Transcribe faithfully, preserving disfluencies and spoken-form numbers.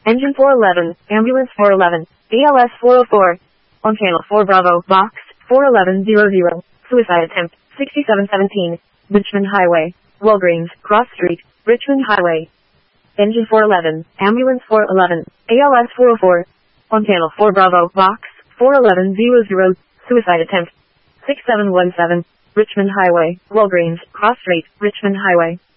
Engine four eleven, Ambulance four eleven, A L S four oh four. On Channel four Bravo, Box four eleven hundred. Suicide attempt, sixty-seven seventeen. Richmond Highway, Walgreens, Cross Street, Richmond Highway. Engine four eleven, Ambulance four eleven, A L S four oh four. On Channel four Bravo, Box four eleven hundred. Suicide attempt, six seven one seven. Richmond Highway, Walgreens, Cross Street, Richmond Highway.